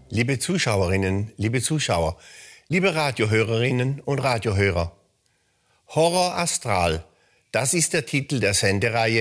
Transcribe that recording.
Liebe Zuschauerinnen, liebe Zuschauer, liebe Radiohörerinnen und Radiohörer. Horror Astral, das ist der Titel der Sendereihe